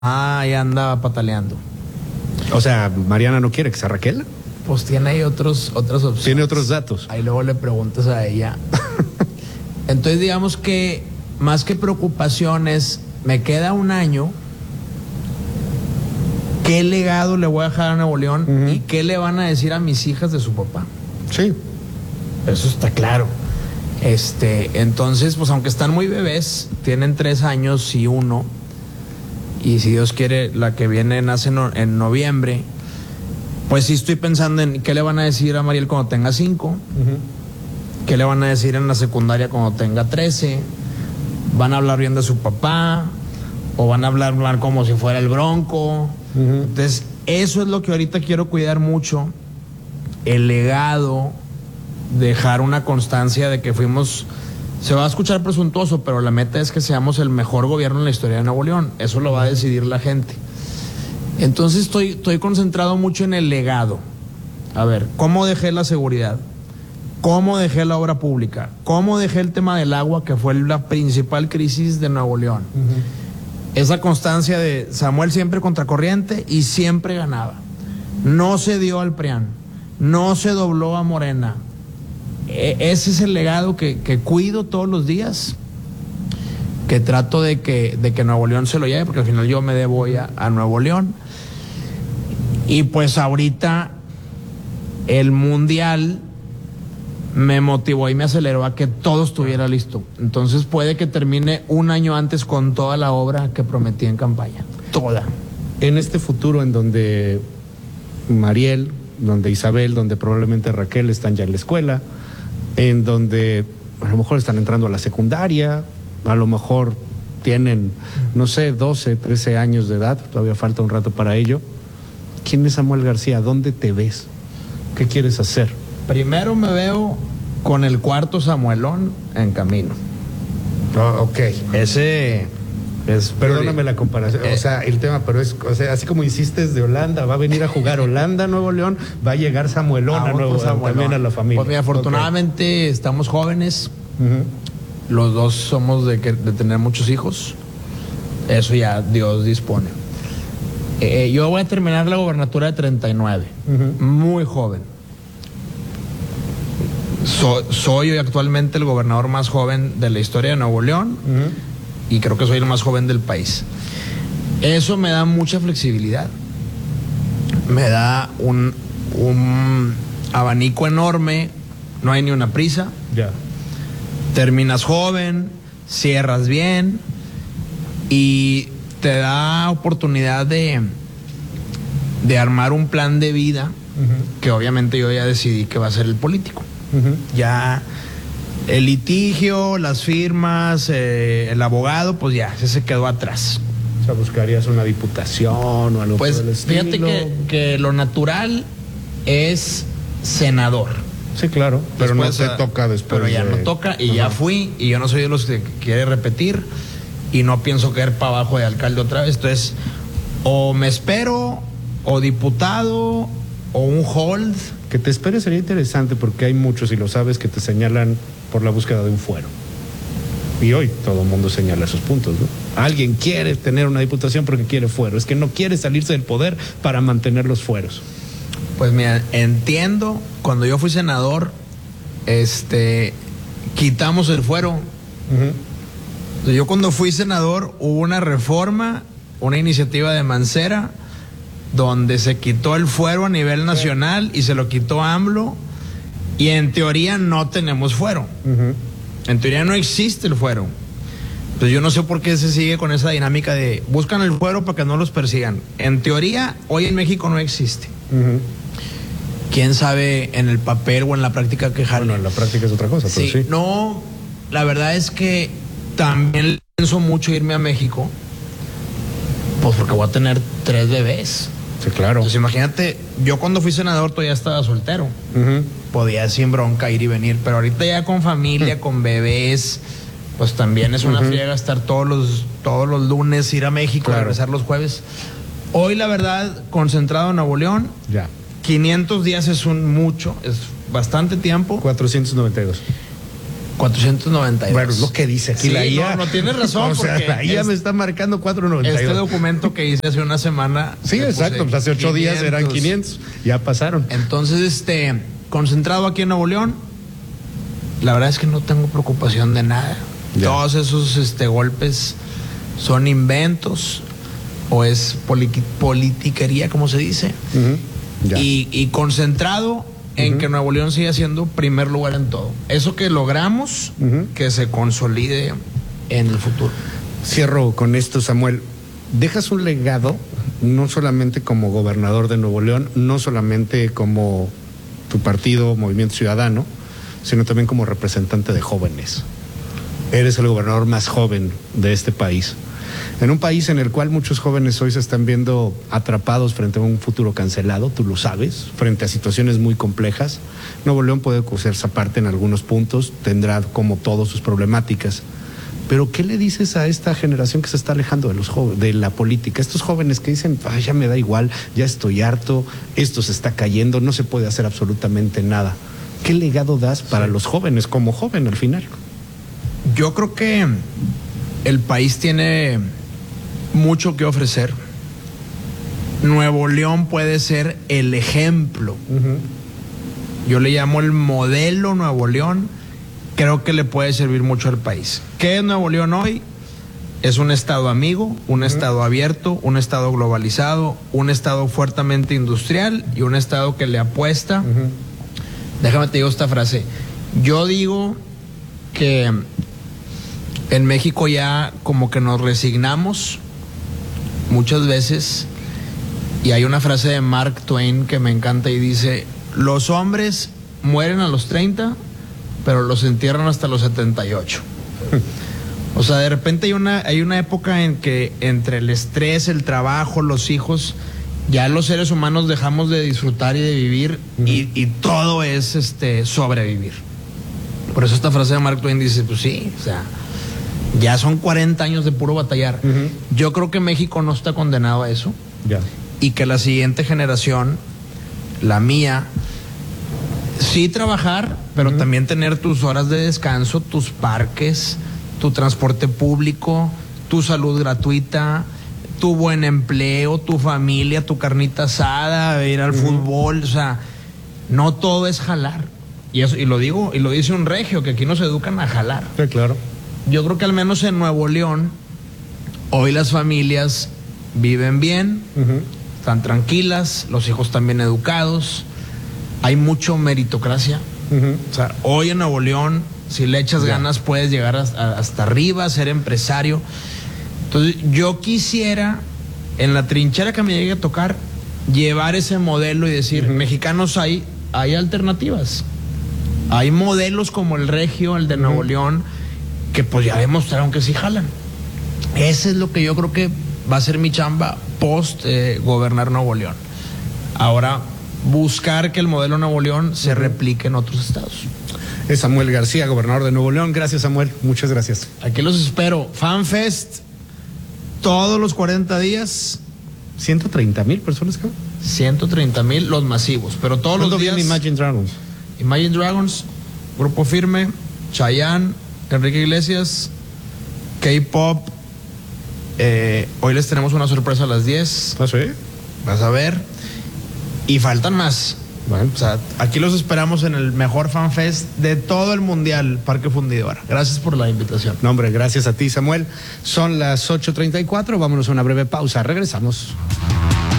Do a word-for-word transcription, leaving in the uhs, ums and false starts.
ahí anda pataleando. O sea, Mariana no quiere que sea Raquel. Pues tiene ahí otros, otras opciones. Tiene otros datos. Ahí luego le preguntas a ella. Entonces, digamos que más que preocupaciones, me queda un año. ¿Qué legado le voy a dejar a Nuevo León? Uh-huh. ¿Y qué le van a decir a mis hijas de su papá? Sí. Eso está claro. Este, entonces, pues aunque están muy bebés, tienen tres años y uno, y si Dios quiere, la que viene nace en, no, en noviembre, pues sí estoy pensando en qué le van a decir a Mariel cuando tenga cinco, uh-huh. qué le van a decir en la secundaria cuando tenga trece, van a hablar bien de su papá, o van a hablar mal como si fuera el Bronco. Uh-huh. Entonces, eso es lo que ahorita quiero cuidar mucho, el legado, dejar una constancia de que fuimos, se va a escuchar presuntuoso, pero la meta es que seamos el mejor gobierno en la historia de Nuevo León. Eso lo va a decidir la gente. Entonces estoy, estoy concentrado mucho en el legado. A ver, ¿cómo dejé la seguridad? ¿Cómo dejé la obra pública? ¿Cómo dejé el tema del agua, que fue la principal crisis de Nuevo León? Uh-huh. Esa constancia de Samuel siempre contracorriente y siempre ganaba. No se dio al P R I A N, no se dobló a Morena. Ese es el legado que, que cuido todos los días, que trato de que, de que Nuevo León se lo lleve, porque al final yo me debo a, a Nuevo León. Y pues ahorita el Mundial me motivó y me aceleró a que todo estuviera listo. Entonces puede que termine un año antes con toda la obra que prometí en campaña. Toda. En este futuro en donde Mariel, donde Isabel, donde probablemente Raquel están ya en la escuela, en donde a lo mejor están entrando a la secundaria, a lo mejor tienen, no sé, doce, trece años de edad, todavía falta un rato para ello. ¿Quién es Samuel García? ¿Dónde te ves? ¿Qué quieres hacer? Primero me veo con el cuarto Samuelón en camino. Oh, ok. Ese es... Perdóname la comparación, eh, o sea, el tema, pero es, o sea, así como insistes de Holanda, va a venir a jugar Holanda, Nuevo León, va a llegar Samuelón a Nuevo León, también a la familia. Pues mira, afortunadamente okay. estamos jóvenes, uh-huh. los dos somos de, que, de tener muchos hijos, eso ya Dios dispone. Eh, yo voy a terminar la gobernatura de treinta y nueve, uh-huh. muy joven. So, soy hoy actualmente el gobernador más joven de la historia de Nuevo León, uh-huh. y creo que soy el más joven del país. Eso me da mucha flexibilidad, me da un, un abanico enorme, no hay ni una prisa. Ya. Terminas joven, cierras bien y te da oportunidad de, de armar un plan de vida, uh-huh. que obviamente yo ya decidí que va a ser el político. Uh-huh. Ya el litigio, las firmas, eh, el abogado, pues ya, ese se quedó atrás. O sea, ¿buscarías una diputación o algo pues, por el estilo? Fíjate que, que lo natural es senador. Sí, claro, pero después, no te toca después. Pero ya de... no toca y uh-huh. ya fui, y yo no soy de los que quiere repetir y no pienso caer para abajo de alcalde otra vez. Entonces, o me espero, o diputado, o un hold. Que te esperes sería interesante porque hay muchos, y lo sabes, que te señalan por la búsqueda de un fuero. Y hoy todo el mundo señala esos puntos, ¿no? Alguien quiere tener una diputación porque quiere fuero. Es que no quiere salirse del poder para mantener los fueros. Pues mira, entiendo, cuando yo fui senador, este, quitamos el fuero. Uh-huh. Yo cuando fui senador hubo una reforma, una iniciativa de Mancera, donde se quitó el fuero a nivel nacional y se lo quitó AMLO, y en teoría no tenemos fuero. Uh-huh. En teoría no existe el fuero. Entonces yo no sé por qué se sigue con esa dinámica de buscan el fuero para que no los persigan. En teoría hoy en México no existe. Uh-huh. Quién sabe en el papel o en la práctica que jale. Bueno, en la práctica es otra cosa, sí, pero sí. No, la verdad es que también pienso mucho irme a México, pues porque voy a tener tres bebés. Sí, claro. Entonces imagínate, yo cuando fui senador todavía estaba soltero. Uh-huh. Podía sin bronca ir y venir, pero ahorita ya con familia, uh-huh. con bebés, pues también es una uh-huh. friega estar todos los, todos los lunes, ir a México, claro. regresar los jueves. Hoy la verdad, concentrado en Nuevo León, ya. quinientos días es un mucho, es bastante tiempo. cuatrocientos noventa y dos. cuatrocientos noventa y dos. Bueno, es lo que dice aquí sí, la I A. No, no tienes razón. O sea, porque la I A es, me está marcando cuatrocientos noventa y dos. Este documento que hice hace una semana. Sí, exacto. Pues hace ocho días eran quinientos. Ya pasaron. Entonces, este, concentrado aquí en Nuevo León, la verdad es que no tengo preocupación de nada. Ya. Todos esos este, golpes son inventos o es politiquería, como se dice. Uh-huh. y, y concentrado en uh-huh. que Nuevo León siga siendo primer lugar en todo. Eso que logramos, uh-huh. que se consolide en el futuro. Cierro con esto, Samuel. Dejas un legado, no solamente como gobernador de Nuevo León, no solamente como tu partido, Movimiento Ciudadano, sino también como representante de jóvenes. Eres el gobernador más joven de este país. En un país en el cual muchos jóvenes hoy se están viendo atrapados frente a un futuro cancelado, tú lo sabes, frente a situaciones muy complejas. Nuevo León puede coserse aparte en algunos puntos, tendrá como todos sus problemáticas. Pero ¿qué le dices a esta generación que se está alejando de los jóvenes, de la política? Estos jóvenes que dicen, ay, ya me da igual, ya estoy harto, esto se está cayendo, no se puede hacer absolutamente nada. ¿Qué legado das para sí. los jóvenes como joven al final? Yo creo que el país tiene mucho que ofrecer. Nuevo León puede ser el ejemplo. Uh-huh. Yo le llamo el modelo Nuevo León. Creo que le puede servir mucho al país. ¿Qué es Nuevo León hoy? Es un estado amigo, un uh-huh. estado abierto, un estado globalizado, un estado fuertemente industrial y un estado que le apuesta. Uh-huh. Déjame te digo esta frase. Yo digo que en México ya como que nos resignamos muchas veces, y hay una frase de Mark Twain que me encanta y dice: los hombres mueren a los treinta, pero los entierran hasta los setenta y ocho. O sea, de repente hay una, hay una época en que entre el estrés, el trabajo, los hijos, ya los seres humanos dejamos de disfrutar y de vivir, uh-huh. y, y todo es este sobrevivir. Por eso esta frase de Mark Twain dice, pues sí, o sea, ya son cuarenta años de puro batallar. Uh-huh. Yo creo que México no está condenado a eso. Ya. Y que la siguiente generación, la mía, sí trabajar, pero uh-huh. también tener tus horas de descanso, tus parques, tu transporte público, tu salud gratuita, tu buen empleo, tu familia, tu carnita asada, ir al uh-huh. fútbol. O sea, no todo es jalar. Y eso, y lo digo, y lo dice un regio, que aquí nos educan a jalar. Sí, claro. Yo creo que al menos en Nuevo León, hoy las familias viven bien, uh-huh. están tranquilas, los hijos también educados, hay mucho meritocracia. Uh-huh. O sea, hoy en Nuevo León, si le echas yeah. ganas, puedes llegar hasta, hasta arriba, ser empresario. Entonces, yo quisiera, en la trinchera que me llegue a tocar, llevar ese modelo y decir, uh-huh. mexicanos, hay, hay alternativas. Hay modelos como el regio, el de Nuevo uh-huh. León, que pues ya demostraron que sí jalan. Ese es lo que yo creo que va a ser mi chamba post eh, gobernar Nuevo León. Ahora, buscar que el modelo Nuevo León se replique en otros estados. Es Samuel García, gobernador de Nuevo León. Gracias, Samuel. Muchas gracias. Aquí los espero. FanFest, todos los cuarenta días. ¿ciento treinta mil personas, cabrón? ciento treinta mil los masivos, pero todos los días. Viene Imagine Dragons? Imagine Dragons, Grupo Firme, Chayanne, Enrique Iglesias, K-Pop. Eh, hoy les tenemos una sorpresa a las diez. ¿Ah, sí? Vas a ver. Y faltan más. Bueno. O sea, aquí los esperamos en el mejor FanFest de todo el mundial, Parque Fundidora. Gracias por la invitación. No, hombre, gracias a ti, Samuel. Son las ocho treinta y cuatro. Vámonos a una breve pausa. Regresamos.